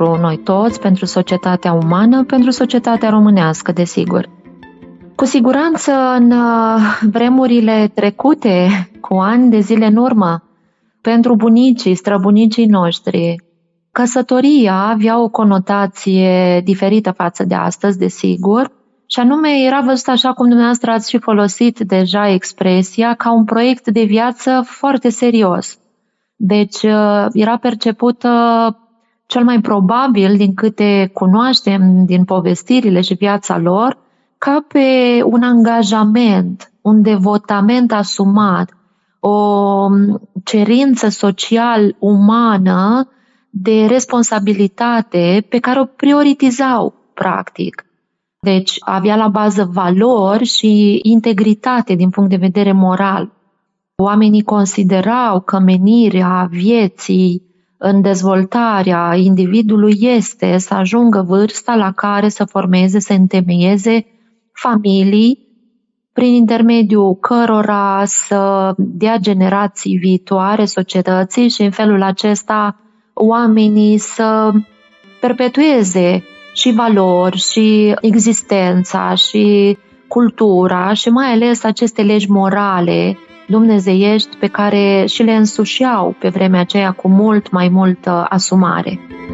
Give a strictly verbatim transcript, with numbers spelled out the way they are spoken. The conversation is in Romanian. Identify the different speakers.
Speaker 1: pentru noi toți, pentru societatea umană, pentru societatea românească, desigur. Cu siguranță, în vremurile trecute, cu ani de zile în urmă, pentru bunicii, străbunicii noștri, căsătoria avea o conotație diferită față de astăzi, desigur, și anume era văzut, așa cum dumneavoastră ați și folosit deja expresia, ca un proiect de viață foarte serios. Deci era percepută cel mai probabil, din câte cunoaștem din povestirile și viața lor, ca pe un angajament, un devotament asumat, o cerință social-umană de responsabilitate pe care o prioritizau, practic. Deci avea la bază valori și integritate din punct de vedere moral. Oamenii considerau că menirea vieții în dezvoltarea individului este să ajungă vârsta la care să formeze, să întemeieze familii, prin intermediul cărora să dea generații viitoare societății și în felul acesta oamenii să perpetueze și valori, și existența, și cultura, și mai ales aceste legi morale dumnezeiești pe care și le însușeau pe vremea aceea cu mult mai multă asumare.